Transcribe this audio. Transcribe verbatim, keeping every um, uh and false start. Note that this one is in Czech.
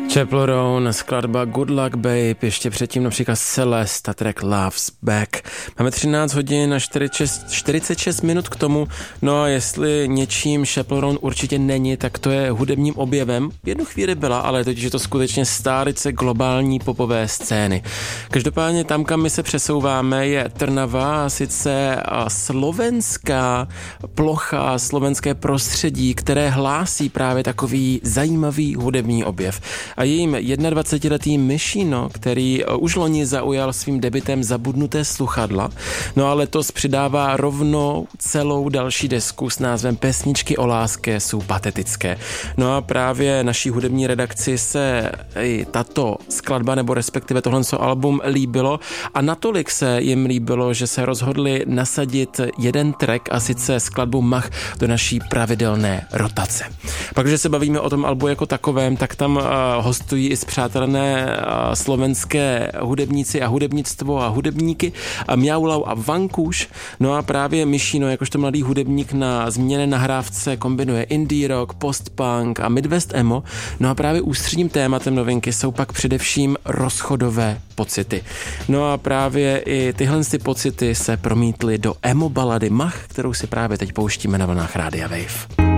Chapel Roan, skladba Good Luck Babe, ještě předtím například Celeste a track Love's Back. Máme třináct hodin a čtyřicet šest minut k tomu, no a jestli něčím Chapel Roan určitě není, tak to je hudebním objevem. V jednu chvíli byla, ale totiž je to skutečně stálice globální popové scény. Každopádně tam, kam my se přesouváme, je Trnava, a sice slovenská plocha, slovenské prostředí, které hlásí právě takový zajímavý hudební objev. A jejím jednadvacetiletý Myšino, který už loni zaujal svým debutem Zabudnuté sluchadla, no a letos přidává rovnou celou další desku s názvem Pesničky o lásce jsou patetické. No a právě naší hudební redakci se i tato skladba, nebo respektive tohle album líbilo a natolik se jim líbilo, že se rozhodli nasadit jeden track, a sice skladbu Mach, do naší pravidelné rotace. Pak, když se bavíme o tom albu jako takovém, tak tam uh, hostují i spřátelené uh, slovenské hudebníci a hudebnictvo a hudebníky a Mjaulau a Vankuš. No a právě Myšino, jakožto mladý hudebník na zmíněné nahrávce kombinuje indie rock, post-punk a midwest emo. No a právě ústředním tématem novinky jsou pak především rozchodové pocity. No a právě i tyhle ty pocity se promítly do emo balady Mach, kterou si právě teď pouštíme na vlnách Rádia Wave.